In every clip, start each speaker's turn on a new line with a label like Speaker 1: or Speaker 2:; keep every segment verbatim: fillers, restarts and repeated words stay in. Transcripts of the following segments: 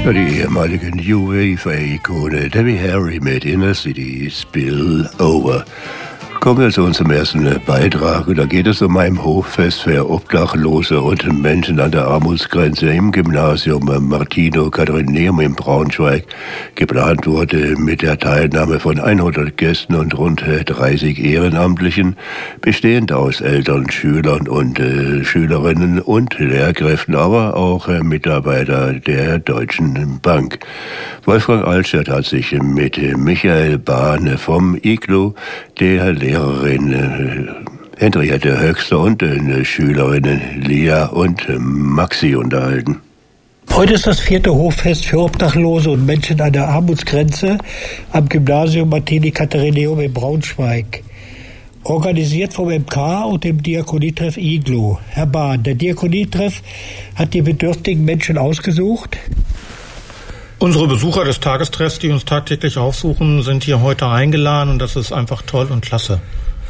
Speaker 1: Die ehemaligen UEFA-Ikone Debbie Harry mit Inner City Spill Over. Kommen wir zu unserem ersten Beitrag. Da geht es um ein Hochfest für Obdachlose und Menschen an der Armutsgrenze im Gymnasium Martino Katharineum in Braunschweig. Geplant wurde mit der Teilnahme von hundert Gästen und rund dreißig Ehrenamtlichen, bestehend aus Eltern, Schülern und äh, Schülerinnen und Lehrkräften, aber auch äh, Mitarbeiter der Deutschen Bank. Wolfgang Altstadt hat sich mit Michael Bahn vom Iglu, der Lehrerin äh, Henriette Höxter und den Schülerinnen Lia und äh, Maxi unterhalten.
Speaker 2: Heute ist das vierte Hochfest für Obdachlose und Menschen an der Armutsgrenze am Gymnasium Martini Katharineum in Braunschweig. Organisiert vom M K und dem Diakonietreff Iglu. Herr Bahn, der Diakonietreff hat die bedürftigen Menschen ausgesucht.
Speaker 3: Unsere Besucher des Tagestreffs, die uns tagtäglich aufsuchen, sind hier heute eingeladen und das ist einfach toll und klasse.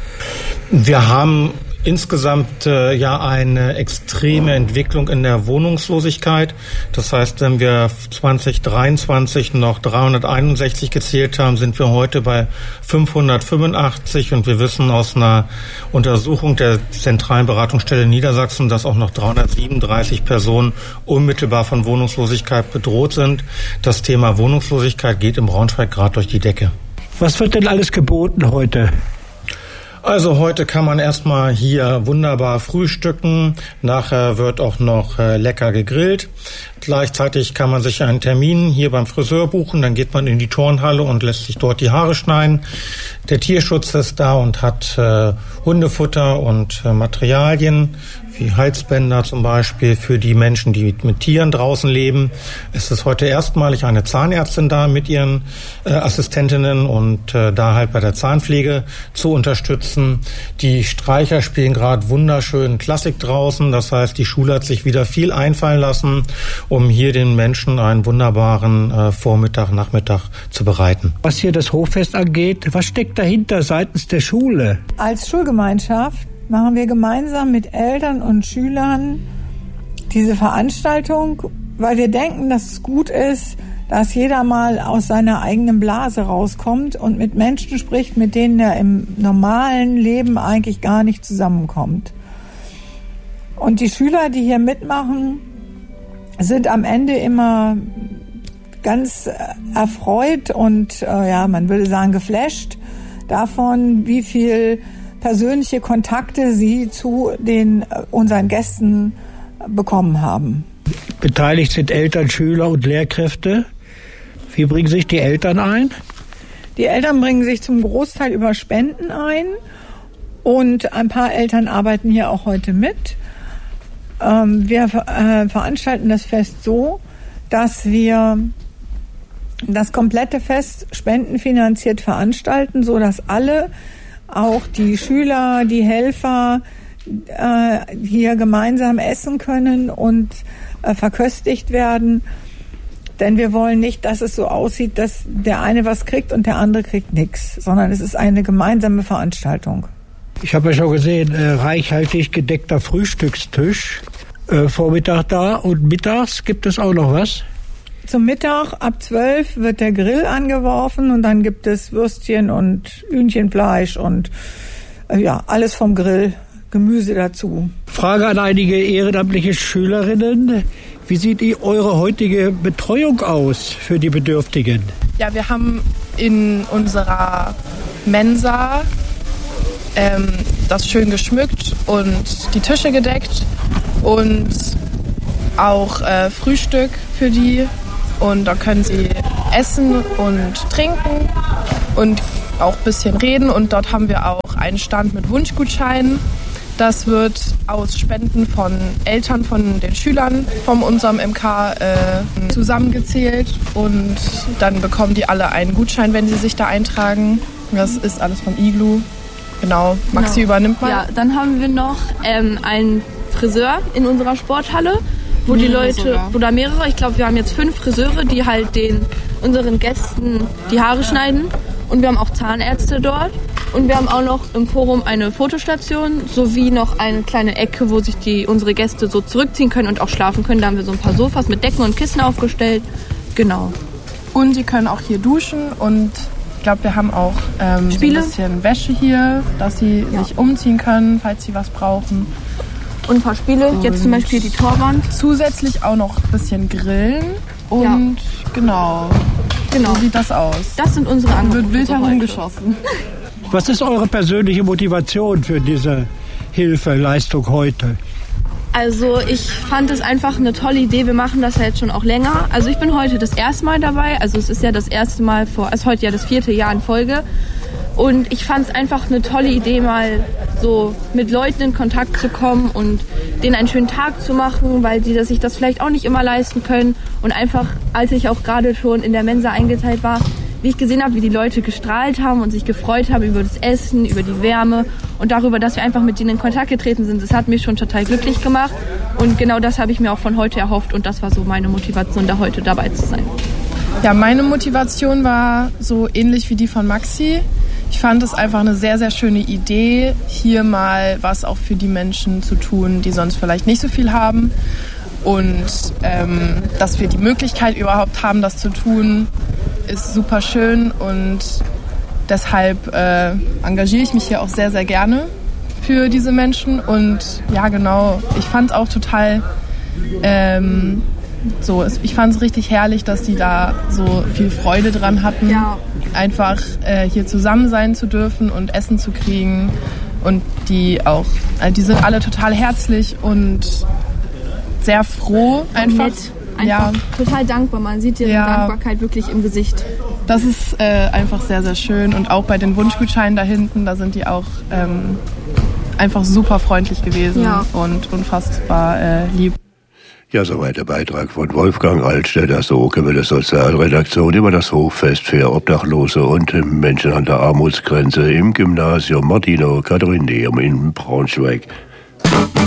Speaker 3: Wir haben insgesamt äh, ja eine extreme Entwicklung in der Wohnungslosigkeit. Das heißt, wenn wir zwanzig dreiundzwanzig noch dreihunderteinundsechzig gezählt haben, sind wir heute bei fünfhundertfünfundachtzig und wir wissen aus einer Untersuchung der Zentralen Beratungsstelle Niedersachsen, dass auch noch dreihundertsiebenunddreißig Personen unmittelbar von Wohnungslosigkeit bedroht sind. Das Thema Wohnungslosigkeit geht im Braunschweig gerade durch die Decke.
Speaker 2: Was wird denn alles geboten heute?
Speaker 3: Also heute kann man erstmal hier wunderbar frühstücken. Nachher wird auch noch äh, lecker gegrillt. Gleichzeitig kann man sich einen Termin hier beim Friseur buchen. Dann geht man in die Turnhalle und lässt sich dort die Haare schneiden. Der Tierschutz ist da und hat äh, Hundefutter und äh, Materialien, wie Halsbänder zum Beispiel für die Menschen, die mit Tieren draußen leben. Es ist heute erstmalig eine Zahnärztin da mit ihren äh, Assistentinnen und äh, da halt bei der Zahnpflege zu unterstützen. Die Streicher spielen gerade wunderschön Klassik draußen. Das heißt, die Schule hat sich wieder viel einfallen lassen, um hier den Menschen einen wunderbaren äh, Vormittag, Nachmittag zu bereiten.
Speaker 2: Was hier das Hochfest angeht, was steckt dahinter seitens der Schule?
Speaker 4: Als Schulgemeinschaft machen wir gemeinsam mit Eltern und Schülern diese Veranstaltung, weil wir denken, dass es gut ist, dass jeder mal aus seiner eigenen Blase rauskommt und mit Menschen spricht, mit denen er im normalen Leben eigentlich gar nicht zusammenkommt. Und die Schüler, die hier mitmachen, sind am Ende immer ganz erfreut und, äh, ja, man würde sagen, geflasht davon, wie viel persönliche Kontakte sie zu den unseren Gästen bekommen haben.
Speaker 2: Beteiligt sind Eltern, Schüler und Lehrkräfte. Wie bringen sich die Eltern ein?
Speaker 4: Die Eltern bringen sich zum Großteil über Spenden ein und ein paar Eltern arbeiten hier auch heute mit. Wir veranstalten das Fest so, dass wir das komplette Fest spendenfinanziert veranstalten, so dass alle, auch die Schüler, die Helfer, äh, hier gemeinsam essen können und äh, verköstigt werden. Denn wir wollen nicht, dass es so aussieht, dass der eine was kriegt und der andere kriegt nichts, sondern es ist eine gemeinsame Veranstaltung.
Speaker 2: Ich habe ja schon gesehen, äh, reichhaltig gedeckter Frühstückstisch äh, Vormittag da und mittags gibt es auch noch was?
Speaker 4: Zum Mittag ab zwölf wird der Grill angeworfen und dann gibt es Würstchen und Hühnchenfleisch und äh, ja, alles vom Grill, Gemüse dazu.
Speaker 2: Frage an einige ehrenamtliche Schülerinnen. Wie sieht die, eure heutige Betreuung aus für die Bedürftigen?
Speaker 5: Ja, wir haben in unserer Mensa ähm, das schön geschmückt und die Tische gedeckt und auch äh, Frühstück für die. Und da können sie essen und trinken und auch ein bisschen reden. Und dort haben wir auch einen Stand mit Wunschgutscheinen. Das wird aus Spenden von Eltern von den Schülern von unserem M K äh, zusammengezählt. Und dann bekommen die alle einen Gutschein, wenn sie sich da eintragen. Das ist alles vom Iglu. Genau, Maxi genau. Übernimmt mal.
Speaker 6: Ja, dann haben wir noch ähm, einen Friseur in unserer Sporthalle, wo die Leute, oder mehrere, ich glaube, wir haben jetzt fünf Friseure, die halt den unseren Gästen die Haare schneiden. Und wir haben auch Zahnärzte dort. Und wir haben auch noch im Forum eine Fotostation, sowie noch eine kleine Ecke, wo sich die, unsere Gäste so zurückziehen können und auch schlafen können. Da haben wir so ein paar Sofas mit Decken und Kissen aufgestellt. Genau.
Speaker 5: Und die können auch hier duschen und ich glaube, wir haben auch ähm, so ein bisschen Wäsche hier, dass sie ja. sich umziehen können, falls sie was brauchen.
Speaker 6: Und ein paar Spiele, und jetzt zum Beispiel die Torwand.
Speaker 5: Zusätzlich auch noch ein bisschen grillen und ja. genau,
Speaker 6: genau,
Speaker 5: so sieht das aus.
Speaker 6: Das sind unsere Angebote.
Speaker 5: Wird wild herumgeschossen.
Speaker 2: Was ist eure persönliche Motivation für diese Hilfeleistung heute?
Speaker 6: Also ich fand es einfach eine tolle Idee. Wir machen das ja jetzt schon auch länger. Also ich bin heute das erste Mal dabei. Also es ist ja das erste Mal vor, es ist heute ja das vierte Jahr in Folge. Und ich fand es einfach eine tolle Idee, mal so mit Leuten in Kontakt zu kommen und denen einen schönen Tag zu machen, weil die sich das vielleicht auch nicht immer leisten können. Und einfach, als ich auch gerade schon in der Mensa eingeteilt war, wie ich gesehen habe, wie die Leute gestrahlt haben und sich gefreut haben über das Essen, über die Wärme und darüber, dass wir einfach mit denen in Kontakt getreten sind. Das hat mich schon total glücklich gemacht und genau das habe ich mir auch von heute erhofft und das war so meine Motivation, da heute dabei zu sein.
Speaker 5: Ja, meine Motivation war so ähnlich wie die von Maxi. Ich fand es einfach eine sehr, sehr schöne Idee, hier mal was auch für die Menschen zu tun, die sonst vielleicht nicht so viel haben. Und ähm, dass wir die Möglichkeit überhaupt haben, das zu tun, ist super schön und deshalb äh, engagiere ich mich hier auch sehr, sehr gerne für diese Menschen. Und ja, genau, ich fand es auch total ähm, so, ich fand es richtig herrlich, dass die da so viel Freude dran hatten, ja. einfach äh, hier zusammen sein zu dürfen und Essen zu kriegen. Und die auch, äh, die sind alle total herzlich und sehr froh, einfach.
Speaker 6: Nett. Einfach ja. total dankbar. Man sieht ihre ja. Dankbarkeit wirklich im Gesicht.
Speaker 5: Das ist äh, einfach sehr, sehr schön. Und auch bei den Wunschgutscheinen da hinten, da sind die auch ähm, einfach super freundlich gewesen ja. und unfassbar äh, lieb.
Speaker 1: Ja, soweit der Beitrag von Wolfgang Altstädter, so können wir der Sozialredaktion über das Hochfest für Obdachlose und Menschen an der Armutsgrenze im Gymnasium Martino Katharineum in Braunschweig.